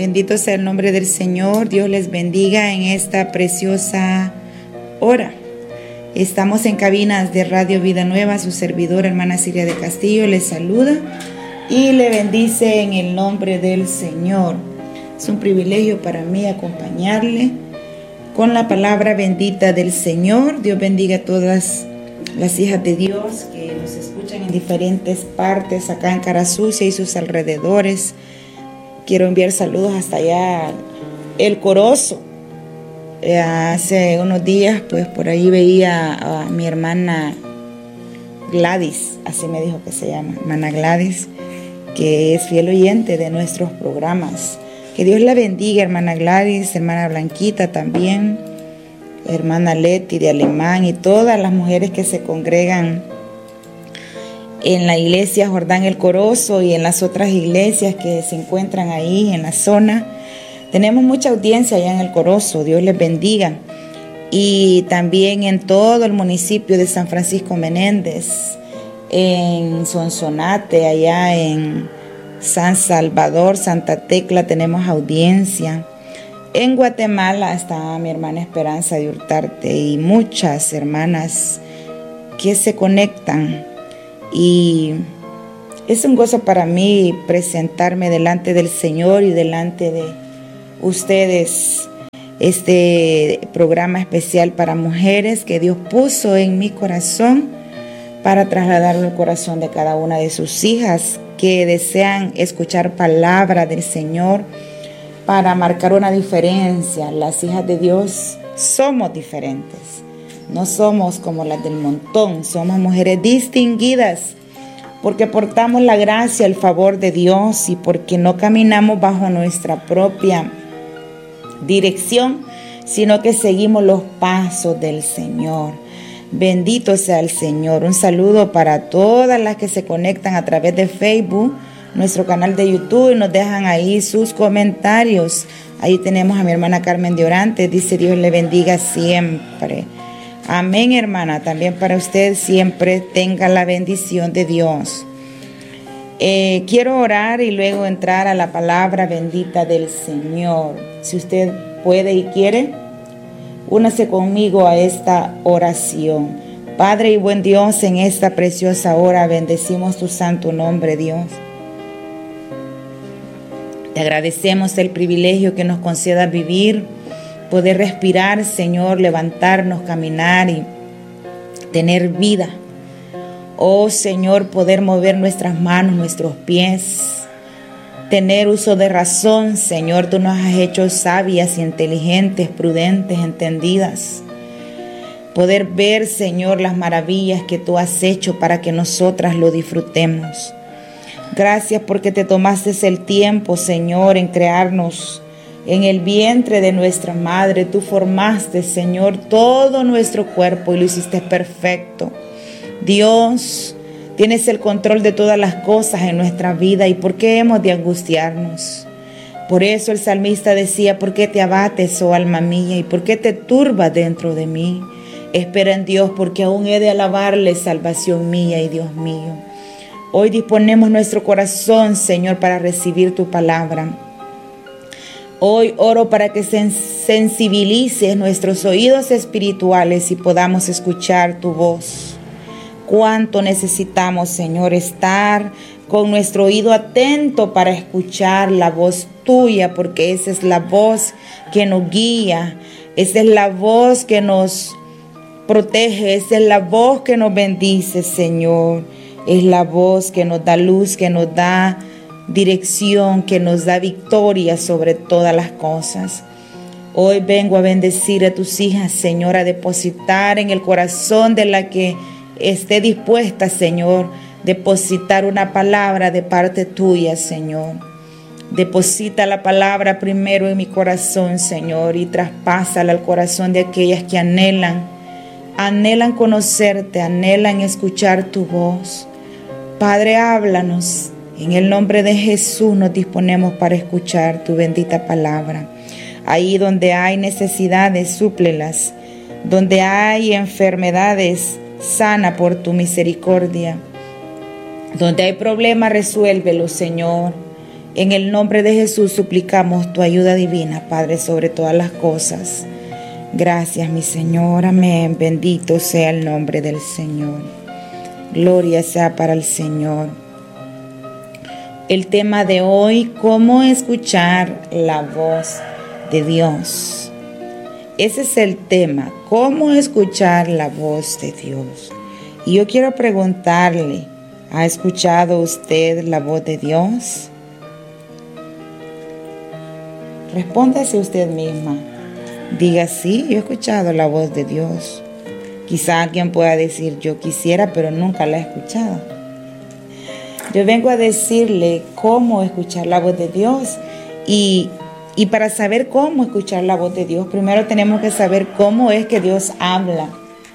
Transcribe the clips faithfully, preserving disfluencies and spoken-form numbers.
Bendito sea el nombre del Señor. Dios les bendiga en esta preciosa hora. Estamos en cabinas de Radio Vida Nueva. Su servidora, hermana Siria de Castillo, les saluda y le bendice en el nombre del Señor. Es un privilegio para mí acompañarle con la palabra bendita del Señor. Dios bendiga a todas las hijas de Dios que nos escuchan en diferentes partes, acá en Carasucia y sus alrededores. Quiero enviar saludos hasta allá, El Corozo. Eh, hace unos días, pues por ahí veía a mi hermana Gladys, así me dijo que se llama, hermana Gladys, que es fiel oyente de nuestros programas. Que Dios la bendiga, hermana Gladys, hermana Blanquita también, hermana Leti de Alemán y todas las mujeres que se congregan en la iglesia Jordán El Corozo y en las otras iglesias que se encuentran ahí en la zona. Tenemos mucha audiencia allá en El Corozo, Dios les bendiga. Y también en todo el municipio de San Francisco Menéndez, en Sonsonate, allá en San Salvador, Santa Tecla, tenemos audiencia. En Guatemala está mi hermana Esperanza de Hurtarte y muchas hermanas que se conectan. Y es un gozo para mí presentarme delante del Señor y delante de ustedes este programa especial para mujeres que Dios puso en mi corazón para trasladarlo al corazón de cada una de sus hijas que desean escuchar palabra del Señor para marcar una diferencia. Las hijas de Dios somos diferentes. No somos como las del montón, somos mujeres distinguidas porque portamos la gracia, el favor de Dios y porque no caminamos bajo nuestra propia dirección, sino que seguimos los pasos del Señor. Bendito sea el Señor. Un saludo para todas las que se conectan a través de Facebook, nuestro canal de YouTube y nos dejan ahí sus comentarios. Ahí tenemos a mi hermana Carmen de Orantes, dice Dios le bendiga siempre. Amén, hermana. También para usted siempre tenga la bendición de Dios. Eh, quiero orar y luego entrar a la palabra bendita del Señor. Si usted puede y quiere, únase conmigo a esta oración. Padre y buen Dios, en esta preciosa hora bendecimos tu santo nombre, Dios. Te agradecemos el privilegio que nos conceda vivir, poder respirar, Señor, levantarnos, caminar y tener vida. Oh, Señor, poder mover nuestras manos, nuestros pies, tener uso de razón, Señor. Tú nos has hecho sabias, inteligentes, prudentes, entendidas. Poder ver, Señor, las maravillas que tú has hecho para que nosotras lo disfrutemos. Gracias porque te tomaste el tiempo, Señor, en crearnos en el vientre de nuestra madre. Tú formaste, Señor, todo nuestro cuerpo y lo hiciste perfecto. Dios, tienes el control de todas las cosas en nuestra vida. ¿Y por qué hemos de angustiarnos? Por eso el salmista decía: ¿por qué te abates, oh alma mía? ¿Y por qué te turbas dentro de mí? Espera en Dios, porque aún he de alabarle, salvación mía y Dios mío. Hoy disponemos nuestro corazón, Señor, para recibir tu palabra. Hoy oro para que sensibilices nuestros oídos espirituales y podamos escuchar tu voz. Cuánto necesitamos, Señor, estar con nuestro oído atento para escuchar la voz tuya, porque esa es la voz que nos guía, esa es la voz que nos protege, esa es la voz que nos bendice, Señor. Es la voz que nos da luz, que nos da dirección, que nos da victoria sobre todas las cosas. Hoy vengo a bendecir a tus hijas, Señor, a depositar en el corazón de la que esté dispuesta, Señor, depositar una palabra de parte tuya, Señor. Deposita la palabra primero en mi corazón, Señor, y traspásala al corazón de aquellas que anhelan, anhelan conocerte, anhelan escuchar tu voz. Padre, háblanos. En el nombre de Jesús nos disponemos para escuchar tu bendita palabra. Ahí donde hay necesidades, súplelas. Donde hay enfermedades, sana por tu misericordia. Donde hay problemas, resuélvelo, Señor. En el nombre de Jesús suplicamos tu ayuda divina, Padre, sobre todas las cosas. Gracias, mi Señor. Amén. Bendito sea el nombre del Señor. Gloria sea para el Señor. El tema de hoy, ¿cómo escuchar la voz de Dios? Ese es el tema, ¿cómo escuchar la voz de Dios? Y yo quiero preguntarle, ¿ha escuchado usted la voz de Dios? Respóndase usted misma. Diga, sí, yo he escuchado la voz de Dios. Quizá alguien pueda decir, yo quisiera, pero nunca la he escuchado. Yo vengo a decirle cómo escuchar la voz de Dios. Y, y para saber cómo escuchar la voz de Dios, primero tenemos que saber cómo es que Dios habla.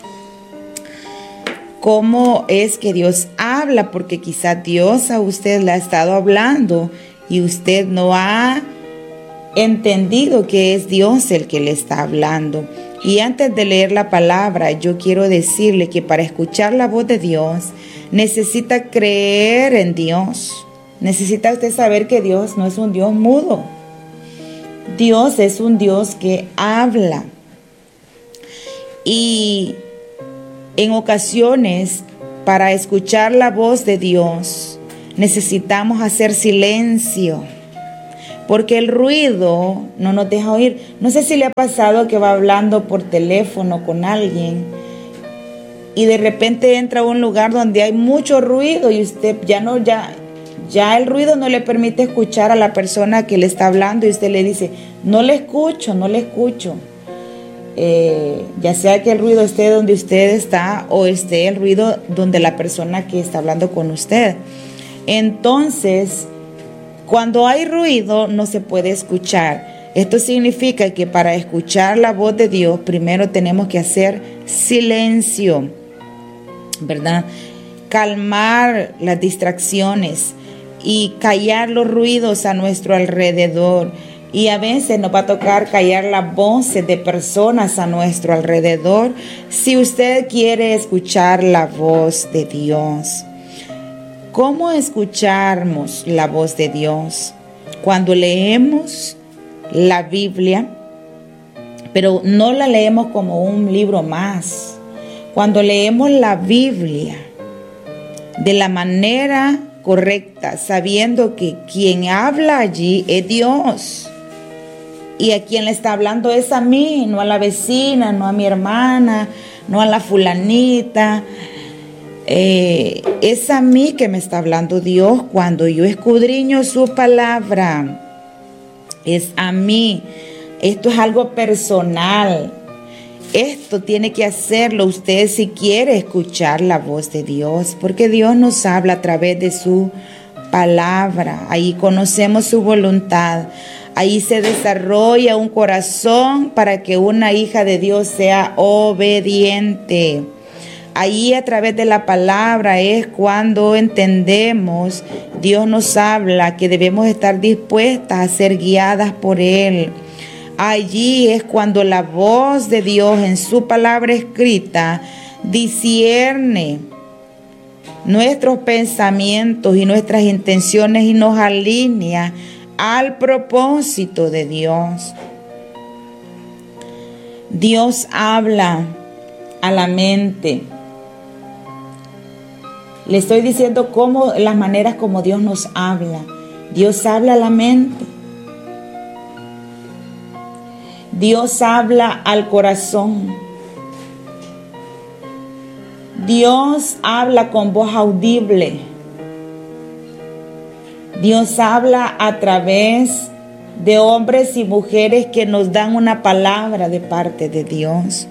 Cómo es que Dios habla, porque quizá Dios a usted le ha estado hablando y usted no ha entendido que es Dios el que le está hablando. Y antes de leer la palabra, yo quiero decirle que para escuchar la voz de Dios, necesita creer en Dios. Necesita usted saber que Dios no es un Dios mudo. Dios es un Dios que habla. Y en ocasiones, para escuchar la voz de Dios, necesitamos hacer silencio, porque el ruido no nos deja oír. No sé si le ha pasado que va hablando por teléfono con alguien y de repente entra a un lugar donde hay mucho ruido y usted ya no, ya, ya el ruido no le permite escuchar a la persona que le está hablando y usted le dice, no le escucho, no le escucho. Eh, ya sea que el ruido esté donde usted está o esté el ruido donde la persona que está hablando con usted. Entonces, cuando hay ruido no se puede escuchar. Esto significa que para escuchar la voz de Dios primero tenemos que hacer silencio, ¿verdad? Calmar las distracciones y callar los ruidos a nuestro alrededor. Y a veces nos va a tocar callar las voces de personas a nuestro alrededor si usted quiere escuchar la voz de Dios. ¿Cómo escuchamos la voz de Dios? Cuando leemos la Biblia, pero no la leemos como un libro más. Cuando leemos la Biblia de la manera correcta, sabiendo que quien habla allí es Dios. Y a quien le está hablando es a mí, no a la vecina, no a mi hermana, no a la fulanita. Eh, es a mí que me está hablando Dios cuando yo escudriño su palabra. Es a mí. Esto es algo personal. Esto tiene que hacerlo usted si quiere escuchar la voz de Dios, porque Dios nos habla a través de su palabra. Ahí conocemos su voluntad. Ahí se desarrolla un corazón para que una hija de Dios sea obediente. Ahí a través de la palabra es cuando entendemos, Dios nos habla que debemos estar dispuestas a ser guiadas por Él. Allí es cuando la voz de Dios en su palabra escrita discierne nuestros pensamientos y nuestras intenciones y nos alinea al propósito de Dios. Dios habla a la mente. Le estoy diciendo cómo, las maneras como Dios nos habla. Dios habla a la mente. Dios habla al corazón. Dios habla con voz audible. Dios habla a través de hombres y mujeres que nos dan una palabra de parte de Dios.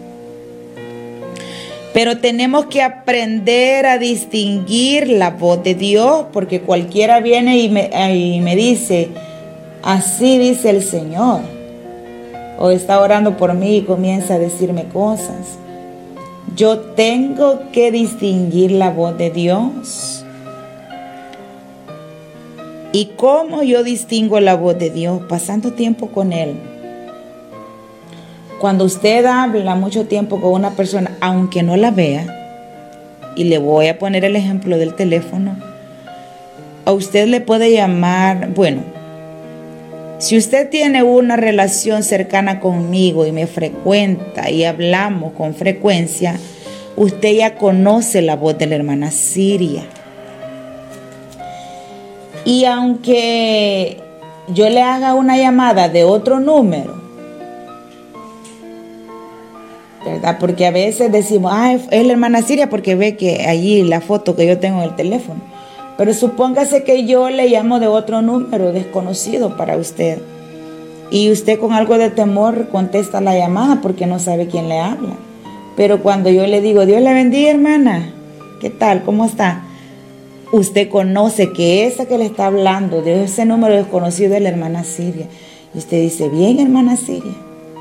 Pero tenemos que aprender a distinguir la voz de Dios, porque cualquiera viene y me, y me dice, así dice el Señor, o está orando por mí y comienza a decirme cosas. Yo tengo que distinguir la voz de Dios. ¿Y cómo yo distingo la voz de Dios? Pasando tiempo con Él. Cuando usted habla mucho tiempo con una persona, aunque no la vea, y le voy a poner el ejemplo del teléfono, a usted le puede llamar, bueno, Si usted tiene una relación cercana conmigo y me frecuenta y hablamos con frecuencia, usted ya conoce la voz de la hermana Siria. Y aunque yo le haga una llamada de otro número, ¿verdad? Porque a veces decimos, ah, es la hermana Siria porque ve que allí la foto que yo tengo en el teléfono. Pero supóngase que yo le llamo de otro número desconocido para usted. Y usted con algo de temor contesta la llamada porque no sabe quién le habla. Pero cuando yo le digo, Dios le bendiga, hermana, ¿qué tal? ¿Cómo está? Usted conoce que esa que le está hablando de ese número desconocido es la hermana Siria. Y usted dice, bien, hermana Siria.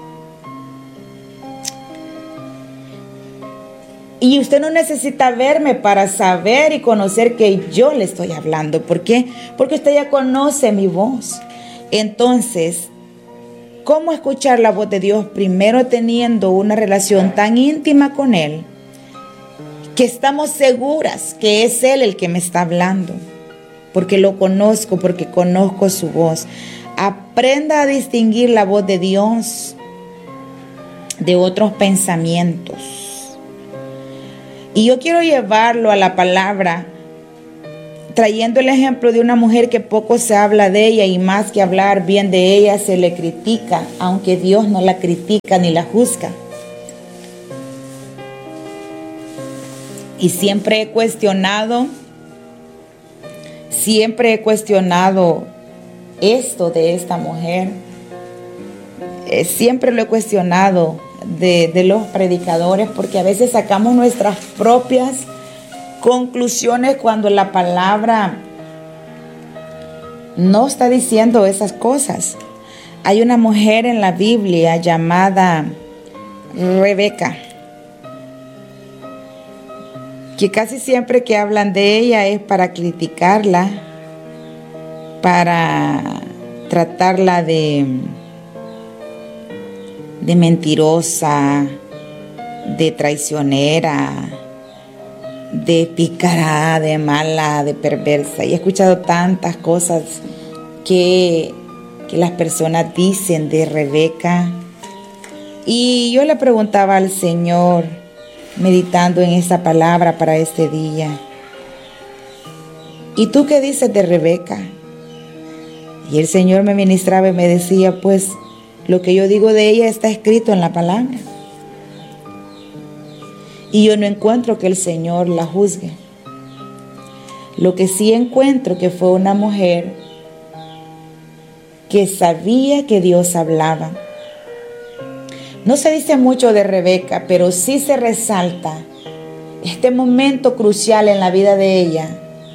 Y usted no necesita verme para saber y conocer que yo le estoy hablando. ¿Por qué? Porque usted ya conoce mi voz. Entonces, ¿cómo escuchar la voz de Dios? Primero teniendo una relación tan íntima con Él, que estamos seguras que es Él el que me está hablando. Porque lo conozco, porque conozco su voz. Aprenda a distinguir la voz de Dios de otros pensamientos. Y yo quiero llevarlo a la palabra, trayendo el ejemplo de una mujer que poco se habla de ella y más que hablar bien de ella se le critica, aunque Dios no la critica ni la juzga. Y siempre he cuestionado, siempre he cuestionado esto de esta mujer. Eh, siempre lo he cuestionado. De, de los predicadores, porque a veces sacamos nuestras propias conclusiones cuando la palabra no está diciendo esas cosas. Hay una mujer en la Biblia llamada Rebeca, que casi siempre que hablan de ella es para criticarla, para tratarla de de mentirosa, de traicionera, de pícara, de mala, de perversa. Y he escuchado tantas cosas que, que las personas dicen de Rebeca. Y yo le preguntaba al Señor, meditando en esa palabra para este día, ¿y tú qué dices de Rebeca? Y el Señor me ministraba y me decía, pues, lo que yo digo de ella está escrito en la palabra. Y yo no encuentro que el Señor la juzgue. Lo que sí encuentro que fue una mujer que sabía que Dios hablaba. No se dice mucho de Rebeca, pero sí se resalta este momento crucial en la vida de ella,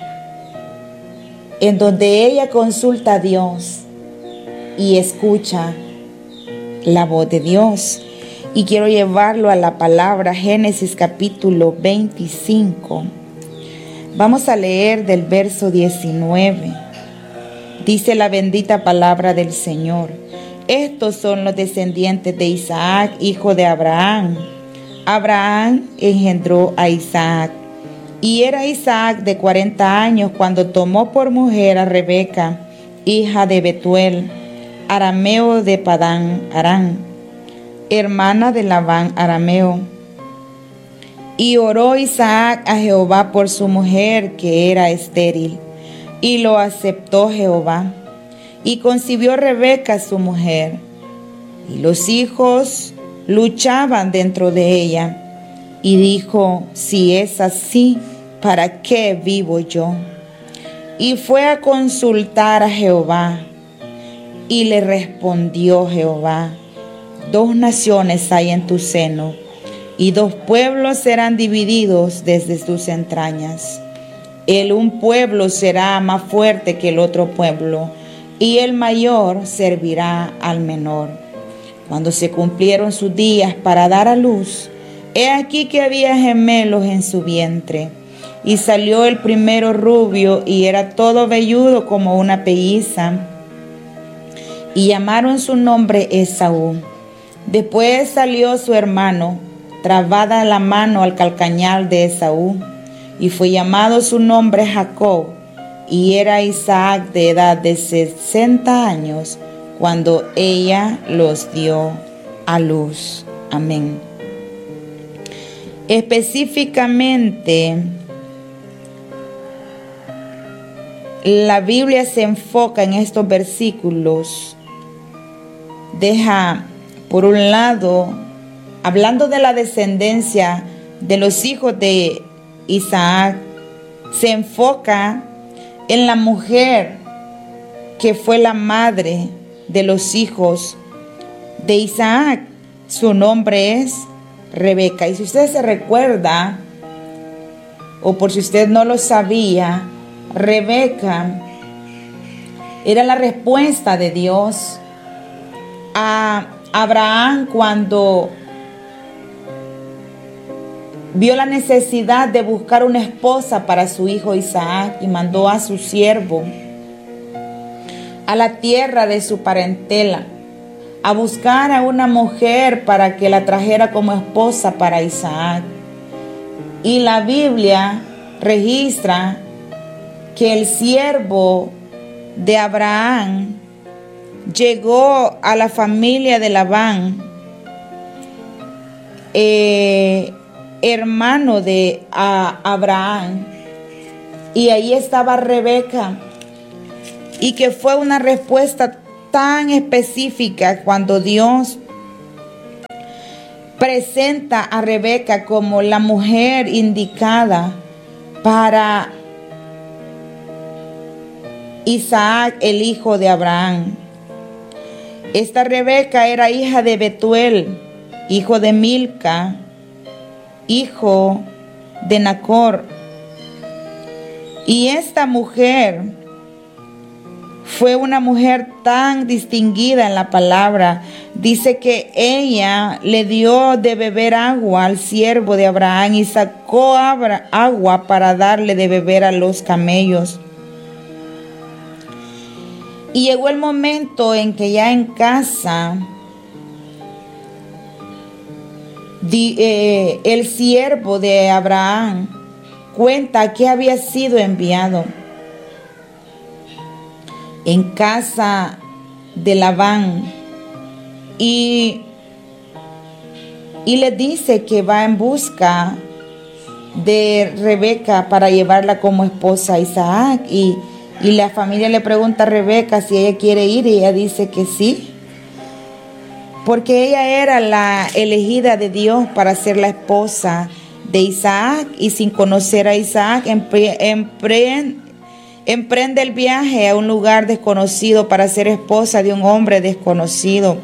en donde ella consulta a Dios y escucha la voz de Dios. Y quiero llevarlo a la palabra Génesis capítulo veinticinco. Vamos a leer del verso diecinueve. Dice la bendita palabra del Señor: estos son los descendientes de Isaac, hijo de Abraham. Abraham engendró a Isaac, y era Isaac de cuarenta años cuando tomó por mujer a Rebeca, hija de Betuel, arameo de Padán Aram, hermana de Labán arameo. Y oró Isaac a Jehová por su mujer, que era estéril, y lo aceptó Jehová. Y concibió Rebeca su mujer, y los hijos luchaban dentro de ella. Y dijo: si es así, ¿para qué vivo yo? Y fue a consultar a Jehová. Y le respondió Jehová: dos naciones hay en tu seno, y dos pueblos serán divididos desde tus entrañas. El un pueblo será más fuerte que el otro pueblo, y el mayor servirá al menor. Cuando se cumplieron sus días para dar a luz, he aquí que había gemelos en su vientre. Y salió el primero rubio, y era todo velludo como una pelliza, y llamaron su nombre Esaú. Después salió su hermano, trabada la mano al calcañar de Esaú, y fue llamado su nombre Jacob. Y era Isaac de edad de sesenta años cuando ella los dio a luz. Amén. Específicamente, la Biblia se enfoca en estos versículos. Deja, por un lado, hablando de la descendencia de los hijos de Isaac, se enfoca en la mujer que fue la madre de los hijos de Isaac. Su nombre es Rebeca. Y si usted se recuerda, o por si usted no lo sabía, Rebeca era la respuesta de Dios a Abraham cuando vio la necesidad de buscar una esposa para su hijo Isaac y mandó a su siervo a la tierra de su parentela a buscar a una mujer para que la trajera como esposa para Isaac. Y la Biblia registra que el siervo de Abraham llegó a la familia de Labán, eh, hermano de a, Abraham, y ahí estaba Rebeca, y que fue una respuesta tan específica cuando Dios presenta a Rebeca como la mujer indicada para Isaac, el hijo de Abraham. Esta Rebeca era hija de Betuel, hijo de Milca, hijo de Nacor. Y esta mujer fue una mujer tan distinguida en la palabra. Dice que ella le dio de beber agua al siervo de Abraham y sacó agua para darle de beber a los camellos. Y llegó el momento en que ya en casa di, eh, el siervo de Abraham cuenta que había sido enviado en casa de Labán y, y le dice que va en busca de Rebeca para llevarla como esposa a Isaac. Y, y la familia le pregunta a Rebeca si ella quiere ir y ella dice que sí, porque ella era la elegida de Dios para ser la esposa de Isaac, y sin conocer a Isaac empre, empre, emprende el viaje a un lugar desconocido para ser esposa de un hombre desconocido.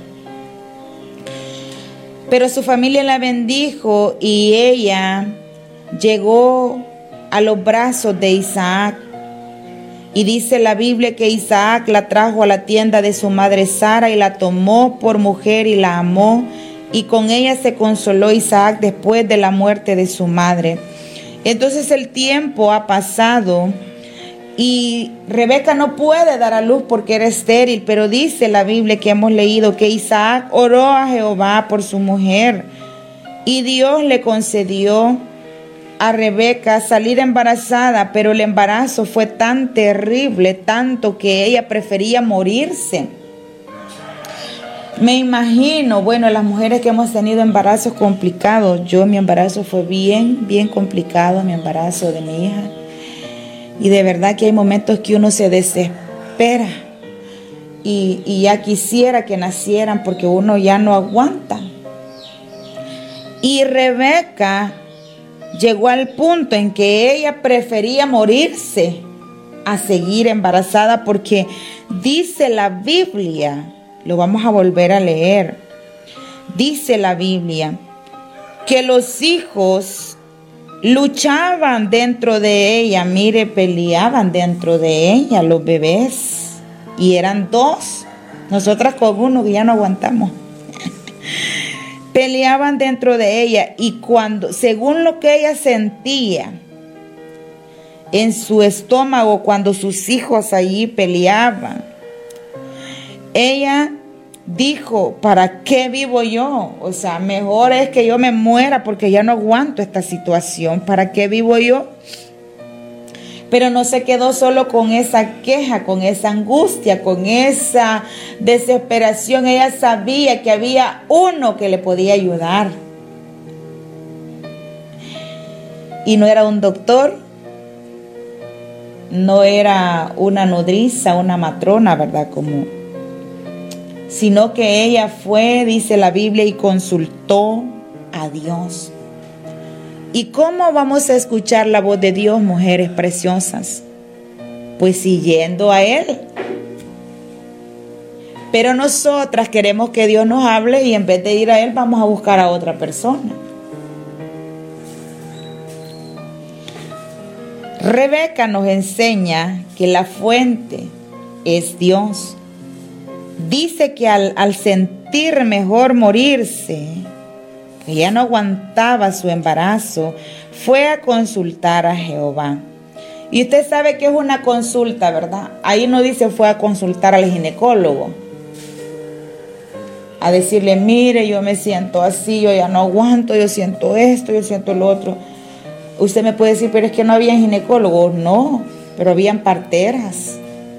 Pero su familia la bendijo y ella llegó a los brazos de Isaac. Y dice la Biblia que Isaac la trajo a la tienda de su madre Sara y la tomó por mujer y la amó. Y con ella se consoló Isaac después de la muerte de su madre. Entonces el tiempo ha pasado y Rebeca no puede dar a luz porque era estéril, pero dice la Biblia que hemos leído que Isaac oró a Jehová por su mujer y Dios le concedió a Rebeca salir embarazada, pero el embarazo fue tan terrible, tanto que ella prefería morirse. Me imagino, bueno, las mujeres que hemos tenido embarazos complicados, yo mi embarazo fue bien, bien complicado, mi embarazo de mi hija. Y de verdad que hay momentos que uno se desespera y, y ya quisiera que nacieran porque uno ya no aguanta. Y Rebeca llegó al punto en que ella prefería morirse a seguir embarazada, porque dice la Biblia, lo vamos a volver a leer, dice la Biblia que los hijos luchaban dentro de ella, mire, peleaban dentro de ella los bebés, y eran dos, nosotras con uno que ya no aguantamos. Peleaban dentro de ella, y cuando, según lo que ella sentía en su estómago cuando sus hijos allí peleaban, ella dijo, ¿para qué vivo yo? O sea, mejor es que yo me muera porque ya no aguanto esta situación. ¿Para qué vivo yo? Pero no se quedó solo con esa queja, con esa angustia, con esa desesperación. Ella sabía que había uno que le podía ayudar. Y no era un doctor, no era una nodriza, una matrona, ¿verdad? Como, sino que ella fue, dice la Biblia, y consultó a Dios. ¿Y cómo vamos a escuchar la voz de Dios, mujeres preciosas? Pues siguiendo a Él. Pero nosotras queremos que Dios nos hable y en vez de ir a Él vamos a buscar a otra persona. Rebeca nos enseña que la fuente es Dios. Dice que al, al sentir mejor morirse, ella no aguantaba su embarazo, fue a consultar a Jehová. Y usted sabe que es una consulta, ¿verdad? Ahí no dice fue a consultar al ginecólogo, a decirle, mire, yo me siento así, yo ya no aguanto, yo siento esto, yo siento lo otro. Usted me puede decir, pero es que no había ginecólogos. No, pero habían parteras.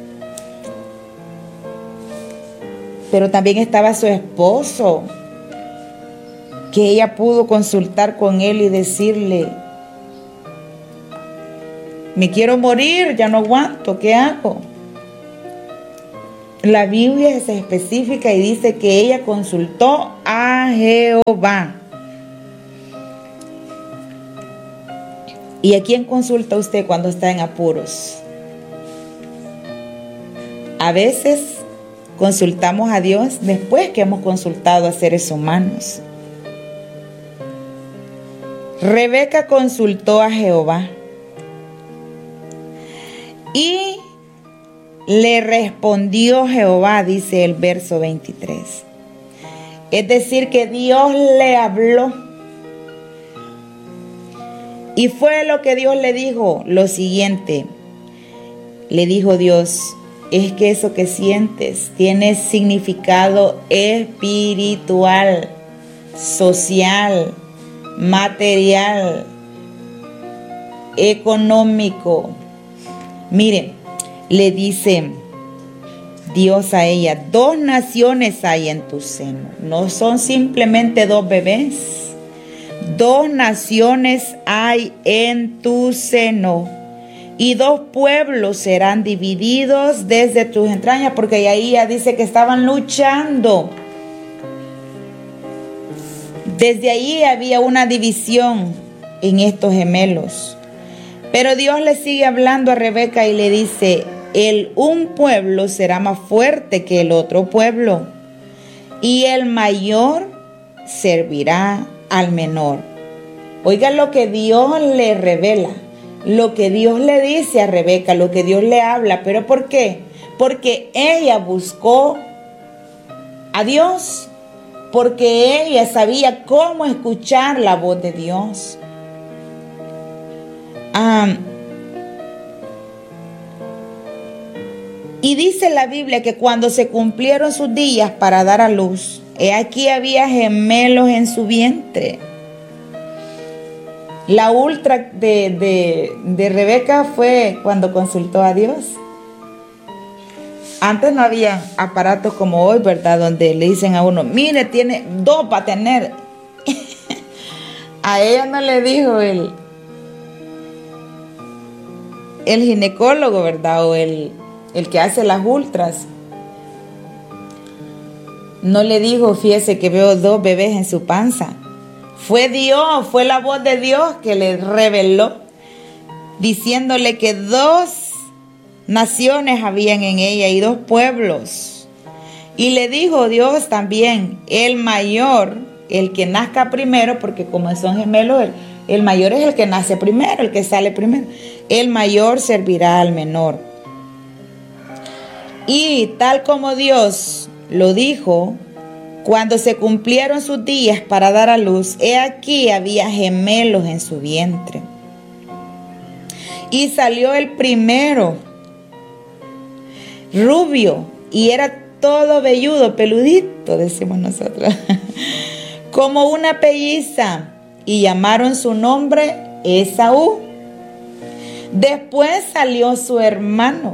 Pero también estaba su esposo, que ella pudo consultar con él y decirle, me quiero morir, ya no aguanto, ¿qué hago? La Biblia es específica y dice que ella consultó a Jehová. ¿Y a quién consulta usted cuando está en apuros? A veces consultamos a Dios después que hemos consultado a seres humanos. Rebeca consultó a Jehová y le respondió Jehová, dice el verso veintitrés. Es decir, que Dios le habló. Y fue lo que Dios le dijo, lo siguiente. Le dijo Dios, es que eso que sientes tiene significado espiritual, social, material, económico. Miren, le dice Dios a ella, dos naciones hay en tu seno. No son simplemente dos bebés. Dos naciones hay en tu seno. Y dos pueblos serán divididos desde tus entrañas. Porque ahí ya dice que estaban luchando. Desde allí había una división en estos gemelos. Pero Dios le sigue hablando a Rebeca y le dice, el un pueblo será más fuerte que el otro pueblo, y el mayor servirá al menor. Oiga lo que Dios le revela, lo que Dios le dice a Rebeca, lo que Dios le habla. ¿Pero por qué? Porque ella buscó a Dios. Porque ella sabía cómo escuchar la voz de Dios. Um, y dice la Biblia que cuando se cumplieron sus días para dar a luz, he aquí había gemelos en su vientre. La ultra de, de, de Rebeca fue cuando consultó a Dios. Antes no había aparatos como hoy, ¿verdad? Donde le dicen a uno, mire, tiene dos para tener. A ella no le dijo el, el ginecólogo, ¿verdad? O el, el que hace las ultras. No le dijo, fíjese que veo dos bebés en su panza. Fue Dios, fue la voz de Dios que le reveló, diciéndole que dos naciones habían en ella y dos pueblos. Y le dijo Dios también, el mayor, el que nazca primero, porque como son gemelos, el, el mayor es el que nace primero, el que sale primero. El mayor servirá al menor. Y tal como Dios lo dijo, cuando se cumplieron sus días para dar a luz, he aquí había gemelos en su vientre. Y salió el primero, rubio, y era todo velludo, peludito, decimos nosotros, como una pelliza, y llamaron su nombre Esaú. Después salió su hermano,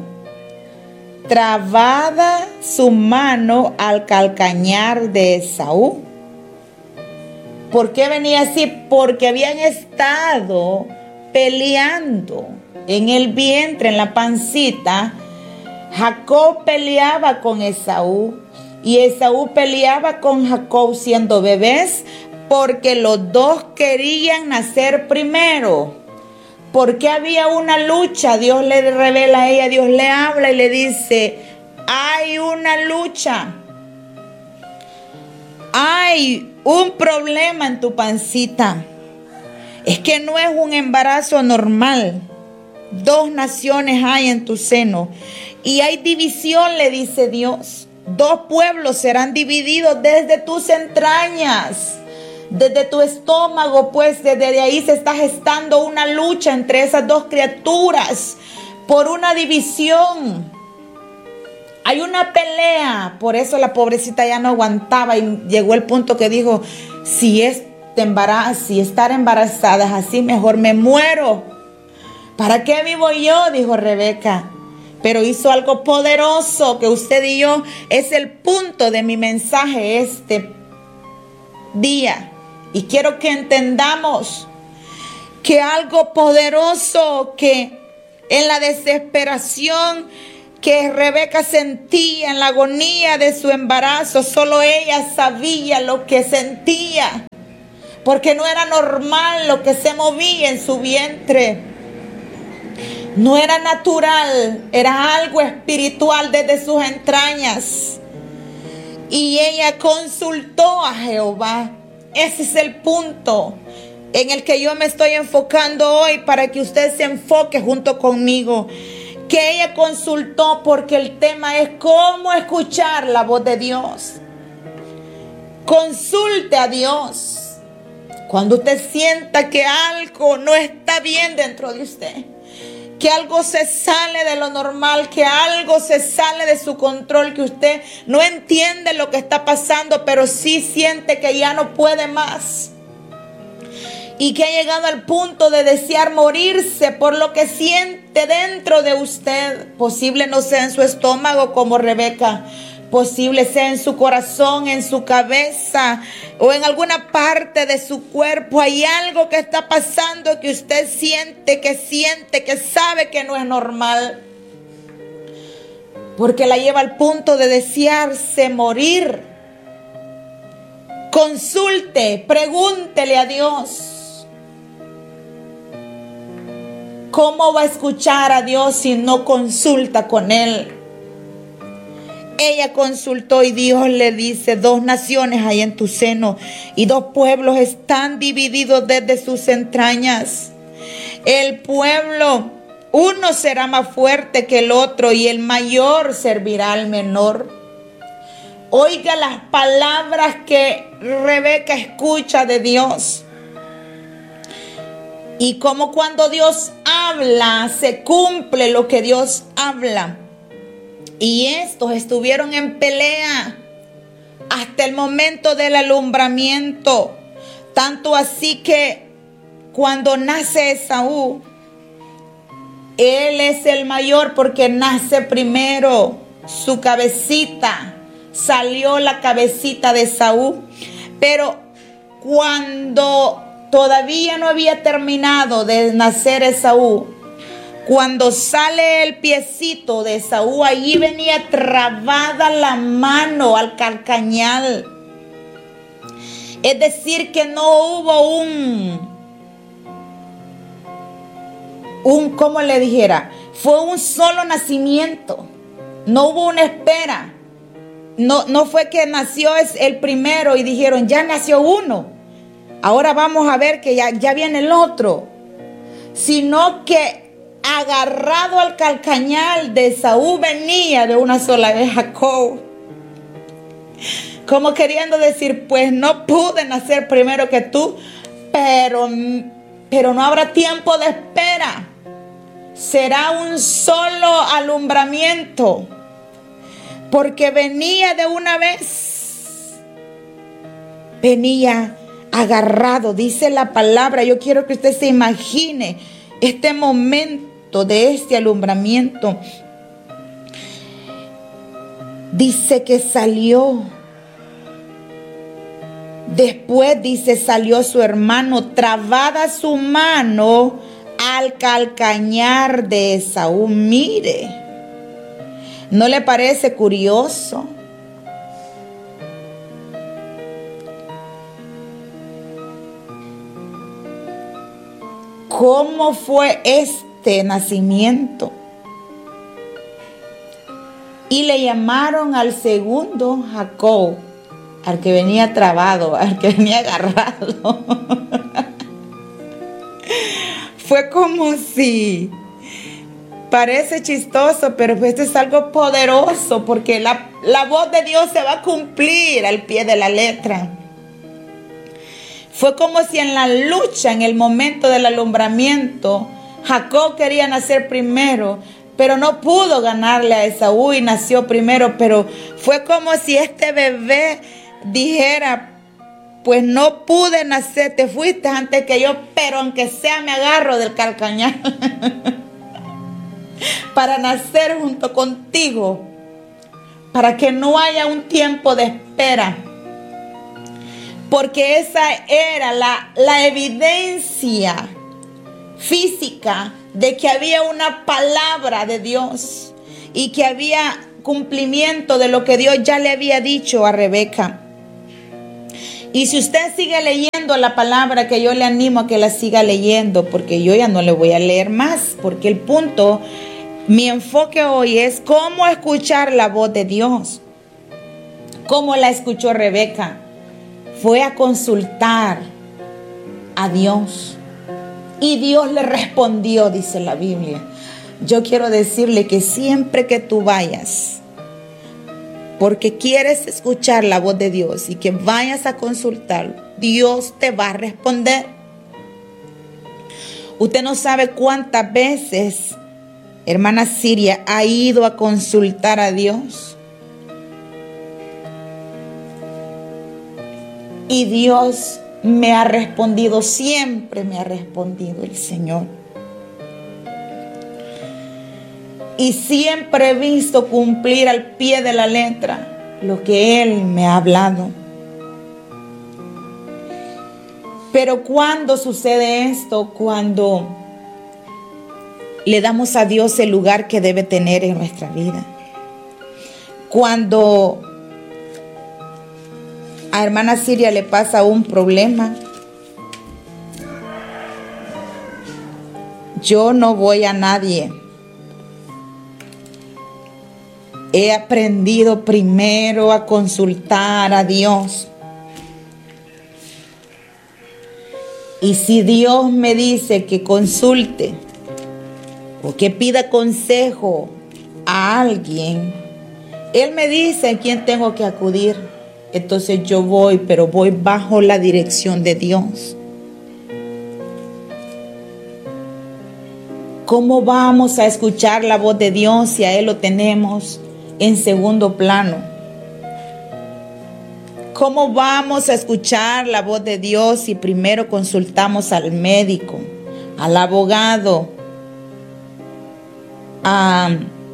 trabada su mano al calcañar de Esaú. ¿Por qué venía así? Porque habían estado peleando en el vientre, en la pancita. Jacob peleaba con Esaú y Esaú peleaba con Jacob siendo bebés, porque los dos querían nacer primero. Porque había una lucha. Dios le revela a ella, Dios le habla y le dice: hay una lucha. Hay un problema en tu pancita. Es que no es un embarazo normal. Dos naciones hay en tu seno. Y hay división, le dice Dios. Dos pueblos serán divididos desde tus entrañas. Desde tu estómago, pues desde ahí se está gestando una lucha entre esas dos criaturas por una división. Hay una pelea. Por eso la pobrecita ya no aguantaba y llegó el punto que dijo: si es embarazo, si estar embarazada es así, mejor me muero. ¿Para qué vivo yo?, dijo Rebeca. Pero hizo algo poderoso que usted y yo, es el punto de mi mensaje este día. Y quiero que entendamos que algo poderoso, que en la desesperación que Rebeca sentía, en la agonía de su embarazo, solo ella sabía lo que sentía, porque no era normal lo que se movía en su vientre. No era natural, era algo espiritual desde sus entrañas. Y ella consultó a Jehová. Ese es el punto en el que yo me estoy enfocando hoy, para que usted se enfoque junto conmigo. Que ella consultó, porque el tema es cómo escuchar la voz de Dios. Consulte a Dios cuando usted sienta que algo no está bien dentro de usted, que algo se sale de lo normal, que algo se sale de su control, que usted no entiende lo que está pasando, pero sí siente que ya no puede más. Y que ha llegado al punto de desear morirse por lo que siente dentro de usted. Posible no sea en su estómago como Rebeca. Posible sea en su corazón, en su cabeza o en alguna parte de su cuerpo. Hay algo que está pasando que usted siente, que siente, que sabe que no es normal. Porque la lleva al punto de desearse morir. Consulte, pregúntele a Dios. ¿Cómo va a escuchar a Dios si no consulta con Él? Ella consultó y Dios le dice: dos naciones hay en tu seno y dos pueblos están divididos desde sus entrañas. El pueblo, uno será más fuerte que el otro y el mayor servirá al menor. Oiga las palabras que Rebeca escucha de Dios. Y como cuando Dios habla, se cumple lo que Dios habla. Y estos estuvieron en pelea hasta el momento del alumbramiento. Tanto así que cuando nace Esaú, él es el mayor porque nace primero. Su cabecita, salió la cabecita de Esaú. Pero cuando todavía no había terminado de nacer Esaú, cuando sale el piecito de Esaú, allí venía trabada la mano al calcañal. Es decir, que no hubo un, un, ¿cómo le dijera? Fue un solo nacimiento. No hubo una espera. No, no fue que nació el primero y dijeron: ya nació uno, ahora vamos a ver que ya, ya viene el otro. Sino que agarrado al calcañal de Esaú venía de una sola vez Jacob. Como queriendo decir: pues no pude nacer primero que tú, pero, pero no habrá tiempo de espera. Será un solo alumbramiento. Porque venía de una vez. Venía agarrado, dice la palabra. Yo quiero que usted se imagine este momento esto, de este alumbramiento, dice que salió. Después dice, salió su hermano, trabada su mano al calcañar de Esaú. Mire, ¿no le parece curioso? ¿Cómo fue este nacimiento? Y le llamaron al segundo Jacob, al que venía trabado, al que venía agarrado. Fue como si, parece chistoso, pero esto es algo poderoso, porque la, la voz de Dios se va a cumplir al pie de la letra. Fue como si en la lucha, en el momento del alumbramiento, Jacob quería nacer primero, pero no pudo ganarle a Esaú y nació primero. Pero fue como si este bebé dijera, pues no pude nacer, te fuiste antes que yo, pero aunque sea me agarro del calcañar para nacer junto contigo, para que no haya un tiempo de espera. Porque esa era la, la evidencia física de que había una palabra de Dios y que había cumplimiento de lo que Dios ya le había dicho a Rebeca. Y si usted sigue leyendo la palabra, que yo le animo a que la siga leyendo, porque yo ya no le voy a leer más, porque el punto, mi enfoque hoy es cómo escuchar la voz de Dios. ¿Cómo la escuchó Rebeca? Fue a consultar a Dios y Dios le respondió, dice la Biblia. Yo quiero decirle que siempre que tú vayas, porque quieres escuchar la voz de Dios y que vayas a consultarlo, Dios te va a responder. Usted no sabe cuántas veces, hermana Siria, ha ido a consultar a Dios. Y Dios me ha respondido, siempre me ha respondido el Señor. Y siempre he visto cumplir al pie de la letra lo que Él me ha hablado. Pero ¿cuándo sucede esto? Cuando le damos a Dios el lugar que debe tener en nuestra vida. Cuando a hermana Siria le pasa un problema, yo no voy a nadie. He aprendido primero a consultar a Dios. Y si Dios me dice que consulte o que pida consejo a alguien, Él me dice a quién tengo que acudir. Entonces yo voy, pero voy bajo la dirección de Dios. ¿Cómo vamos a escuchar la voz de Dios si a Él lo tenemos en segundo plano? ¿Cómo vamos a escuchar la voz de Dios si primero consultamos al médico, al abogado, a...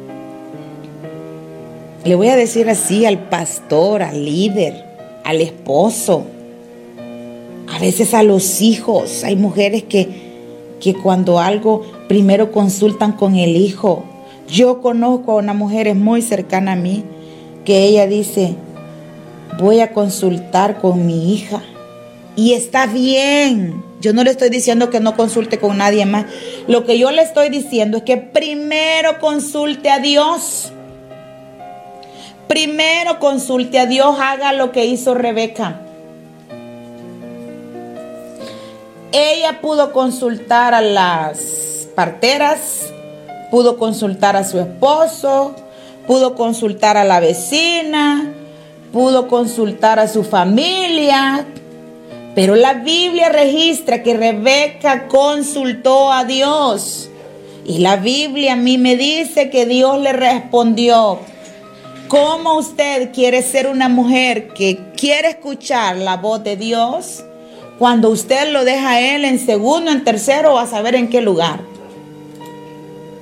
le voy a decir así, al pastor, al líder, al esposo, a veces a los hijos? Hay mujeres que, que cuando algo, primero consultan con el hijo. Yo conozco a una mujer muy cercana a mí, que ella dice, voy a consultar con mi hija. Y está bien. Yo no le estoy diciendo que no consulte con nadie más. Lo que yo le estoy diciendo es que primero consulte a Dios. Primero consulte a Dios, haga lo que hizo Rebeca. Ella pudo consultar a las parteras, pudo consultar a su esposo, pudo consultar a la vecina, pudo consultar a su familia, pero la Biblia registra que Rebeca consultó a Dios. Y la Biblia a mí me dice que Dios le respondió. ¿Cómo usted quiere ser una mujer que quiere escuchar la voz de Dios cuando usted lo deja a Él en segundo, en tercero o a saber en qué lugar?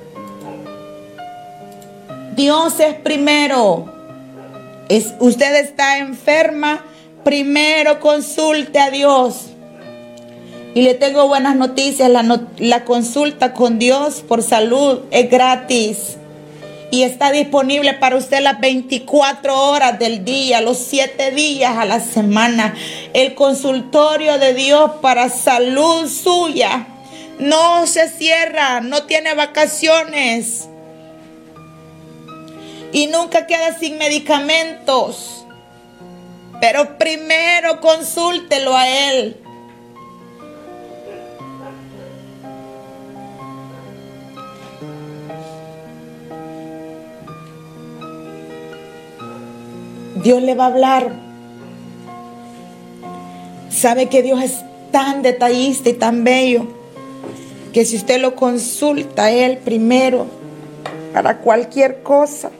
Dios es primero. Es, usted está enferma, primero consulte a Dios. Y le tengo buenas noticias, la, no, la consulta con Dios por salud es gratis. Y está disponible para usted las veinticuatro horas del día, los siete días a la semana. El consultorio de Dios para salud suya no se cierra, no tiene vacaciones. Y nunca queda sin medicamentos. Pero primero consúltelo a Él. Dios le va a hablar. Sabe que Dios es tan detallista y tan bello que si usted lo consulta a Él primero para cualquier cosa,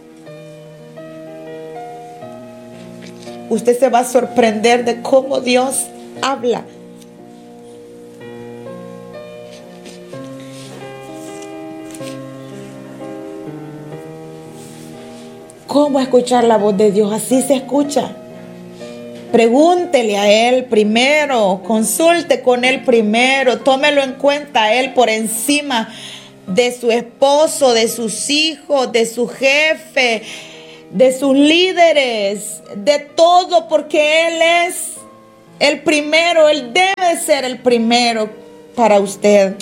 usted se va a sorprender de cómo Dios habla. ¿Cómo escuchar la voz de Dios? Así se escucha. Pregúntele a Él primero, consulte con Él primero, tómelo en cuenta a Él por encima de su esposo, de sus hijos, de su jefe, de sus líderes, de todo, porque Él es el primero, Él debe ser el primero para usted.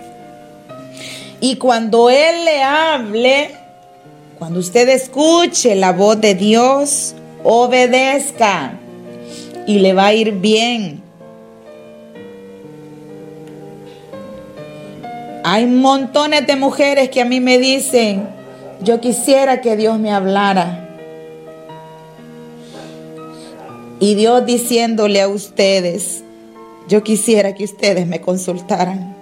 Y cuando Él le hable, cuando usted escuche la voz de Dios, obedezca y le va a ir bien. Hay montones de mujeres que a mí me dicen, yo quisiera que Dios me hablara. Y Dios diciéndole a ustedes, yo quisiera que ustedes me consultaran.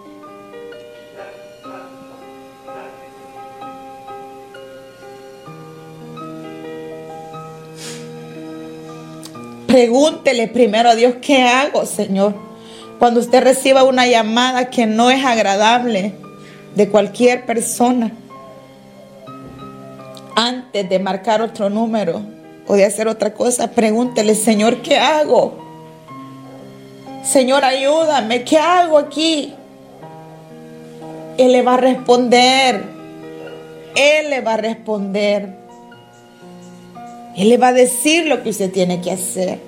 Pregúntele primero a Dios, ¿qué hago, Señor? Cuando usted reciba una llamada que no es agradable de cualquier persona, antes de marcar otro número o de hacer otra cosa, pregúntele, Señor, ¿qué hago? Señor, ayúdame, ¿qué hago aquí? Él le va a responder. Él le va a responder. Él le va a decir lo que usted tiene que hacer.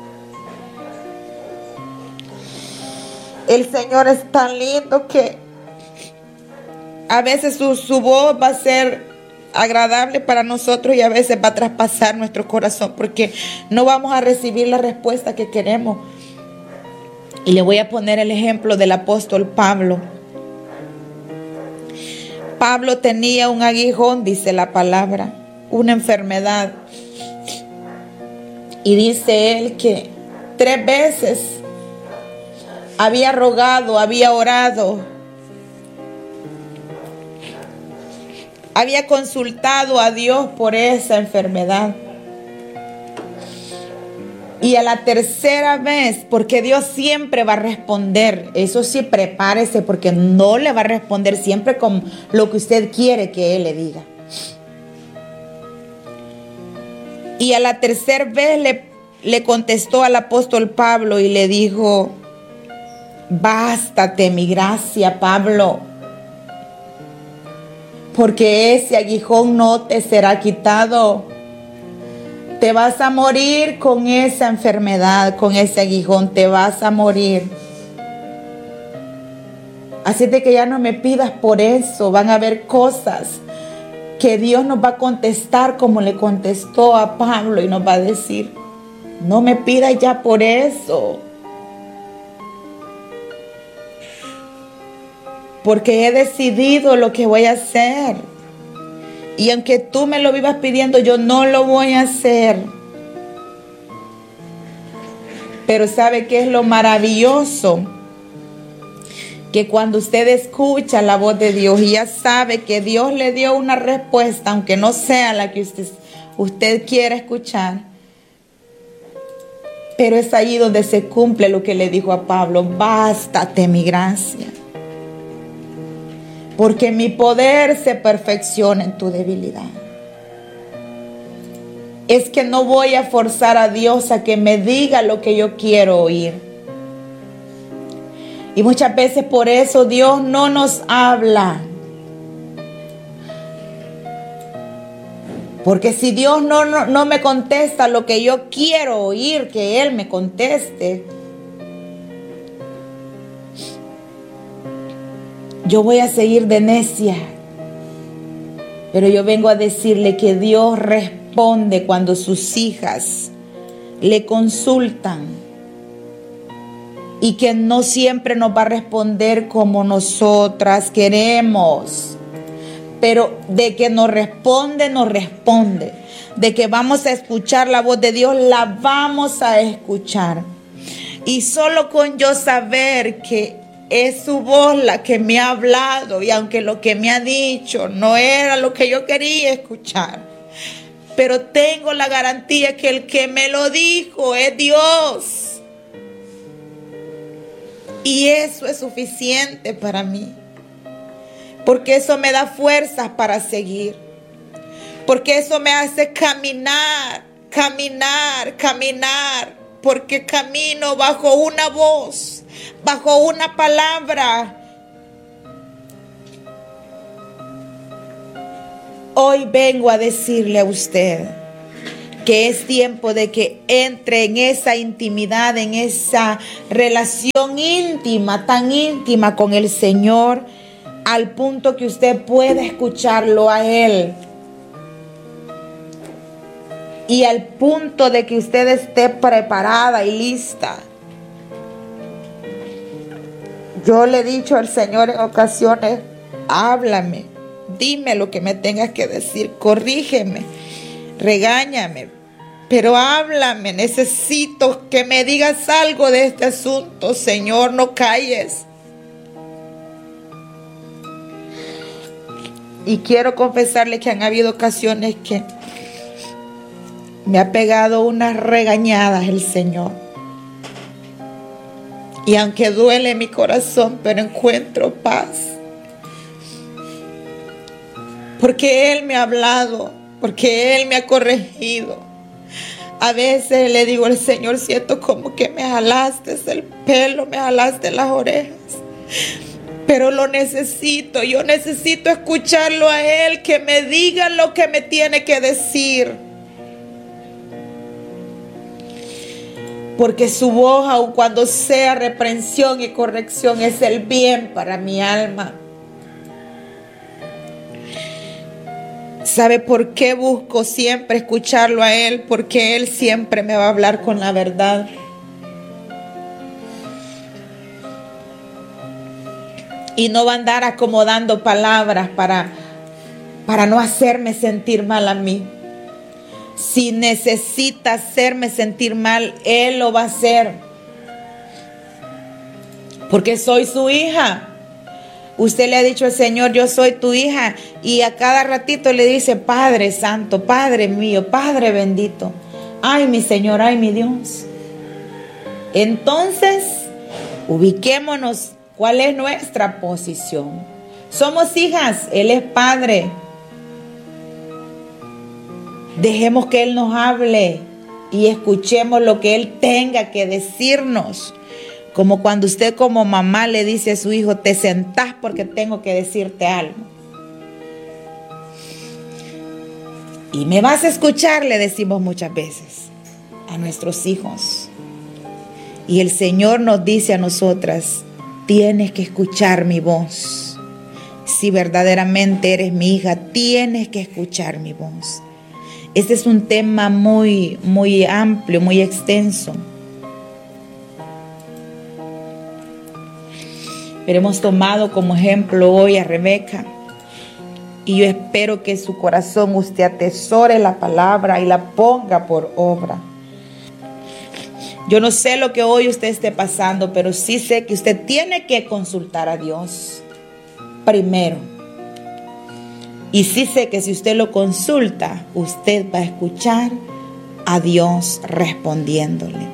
El Señor es tan lindo que a veces su, su voz va a ser agradable para nosotros y a veces va a traspasar nuestro corazón porque no vamos a recibir la respuesta que queremos. Y le voy a poner el ejemplo del apóstol Pablo. Pablo tenía un aguijón, dice la palabra, una enfermedad. Y dice él que tres veces había rogado, había orado, había consultado a Dios por esa enfermedad. Y a la tercera vez, porque Dios siempre va a responder, eso sí, prepárese, porque no le va a responder siempre con lo que usted quiere que Él le diga. Y a la tercera vez le, le contestó al apóstol Pablo y le dijo, bástate mi gracia, Pablo, porque ese aguijón no te será quitado. Te vas a morir con esa enfermedad, con ese aguijón, te vas a morir. Así de que ya no me pidas por eso, van a haber cosas que Dios nos va a contestar como le contestó a Pablo y nos va a decir, no me pidas ya por eso. Porque he decidido lo que voy a hacer. Y aunque tú me lo vivas pidiendo, yo no lo voy a hacer. Pero ¿sabe qué es lo maravilloso? Que cuando usted escucha la voz de Dios y ya sabe que Dios le dio una respuesta, aunque no sea la que usted, usted quiera escuchar, pero es ahí donde se cumple lo que le dijo a Pablo, bástate mi gracia, porque mi poder se perfecciona en tu debilidad. es que no voy a forzar a Dios a que me diga lo que yo quiero oír. Y muchas veces por eso Dios no nos habla. Porque si Dios no, no, no me contesta lo que yo quiero oír, que Él me conteste, yo voy a seguir de necia. Pero yo vengo a decirle que Dios responde cuando sus hijas le consultan. Y que no siempre nos va a responder como nosotras queremos. Pero de que nos responde, nos responde. De que vamos a escuchar la voz de Dios, la vamos a escuchar. Y solo con yo saber que es su voz la que me ha hablado, y aunque lo que me ha dicho no era lo que yo quería escuchar, pero tengo la garantía que el que me lo dijo es Dios. Y eso es suficiente para mí. Porque eso me da fuerzas para seguir. Porque eso me hace caminar, caminar, caminar. Porque camino bajo una voz, bajo una palabra. Hoy vengo a decirle a usted que es tiempo de que entre en esa intimidad, en esa relación íntima, tan íntima con el Señor, al punto que usted pueda escucharlo a Él. Y al punto de que usted esté preparada y lista. Yo le he dicho al Señor en ocasiones, háblame, dime lo que me tengas que decir, corrígeme, regáñame, pero háblame, necesito que me digas algo de este asunto, Señor, no calles. Y quiero confesarle que han habido ocasiones que me ha pegado unas regañadas el Señor. Y aunque duele mi corazón, pero encuentro paz. Porque Él me ha hablado, porque Él me ha corregido. A veces le digo al Señor, siento como que me jalaste el pelo, me jalaste las orejas. Pero lo necesito, yo necesito escucharlo a Él, que me diga lo que me tiene que decir. Porque su voz, aun cuando sea reprensión y corrección, es el bien para mi alma. ¿Sabe por qué busco siempre escucharlo a Él? Porque Él siempre me va a hablar con la verdad. Y no va a andar acomodando palabras para, para no hacerme sentir mal a mí. Si necesita hacerme sentir mal, Él lo va a hacer. Porque soy su hija. Usted le ha dicho al Señor, yo soy tu hija. Y a cada ratito le dice, Padre Santo, Padre mío, Padre bendito. Ay, mi Señor, ay, mi Dios. Entonces, ubiquémonos. ¿Cuál es nuestra posición? Somos hijas, Él es Padre. Dejemos que Él nos hable y escuchemos lo que Él tenga que decirnos. Como cuando usted como mamá le dice a su hijo, te sentás porque tengo que decirte algo. Y me vas a escuchar, le decimos muchas veces a nuestros hijos. Y el Señor nos dice a nosotras, tienes que escuchar mi voz. Si verdaderamente eres mi hija, tienes que escuchar mi voz. Este es un tema muy, muy amplio, muy extenso. Pero hemos tomado como ejemplo hoy a Rebeca. Y yo espero que en su corazón usted atesore la palabra y la ponga por obra. Yo no sé lo que hoy usted esté pasando, pero sí sé que usted tiene que consultar a Dios primero. Y sí sé que si usted lo consulta, usted va a escuchar a Dios respondiéndole.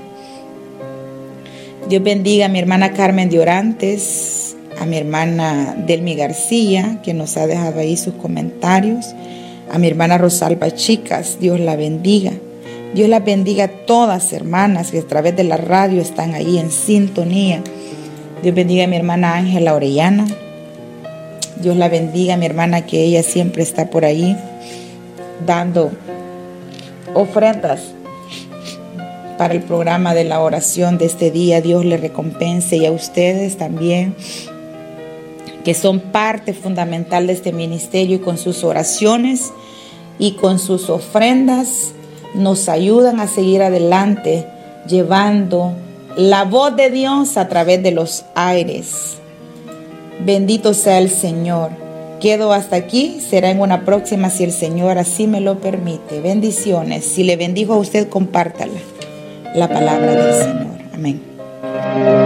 Dios bendiga a mi hermana Carmen de Orantes, a mi hermana Delmi García, que nos ha dejado ahí sus comentarios, a mi hermana Rosalba Chicas, Dios la bendiga. Dios las bendiga a todas, hermanas, que a través de la radio están ahí en sintonía. Dios bendiga a mi hermana Ángela Orellana. Dios la bendiga a mi hermana, que ella siempre está por ahí dando ofrendas para el programa de la oración de este día. Dios le recompense, y a ustedes también, que son parte fundamental de este ministerio, y con sus oraciones y con sus ofrendas nos ayudan a seguir adelante, llevando la voz de Dios a través de los aires. Bendito sea el Señor. Quedo hasta aquí, será en una próxima si el Señor así me lo permite. Bendiciones. Si le bendijo a usted, compártala, la palabra del Señor. Amén.